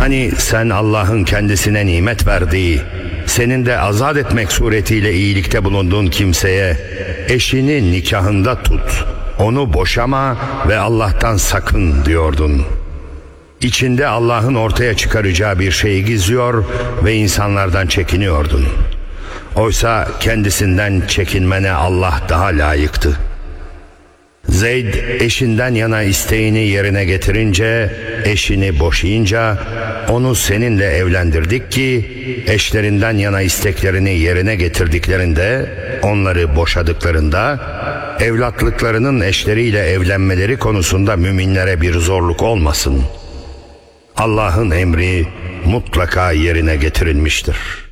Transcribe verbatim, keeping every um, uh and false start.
Hani sen Allah'ın kendisine nimet verdiği, senin de azat etmek suretiyle iyilikte bulunduğun kimseye eşini nikahında tut, onu boşama ve Allah'tan sakın diyordun. İçinde Allah'ın ortaya çıkaracağı bir şeyi gizliyor ve insanlardan çekiniyordun. Oysa kendisinden çekinmene Allah daha layıktı. Zeyd eşinden yana isteğini yerine getirince, eşini boşayınca onu seninle evlendirdik ki eşlerinden yana isteklerini yerine getirdiklerinde, onları boşadıklarında evlatlıklarının eşleriyle evlenmeleri konusunda müminlere bir zorluk olmasın. Allah'ın emri mutlaka yerine getirilmiştir.